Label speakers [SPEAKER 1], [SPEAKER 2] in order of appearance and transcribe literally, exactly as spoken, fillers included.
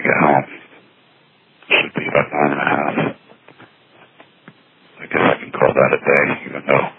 [SPEAKER 1] get home. Should be about nine and a half. I guess I can call that a day, even though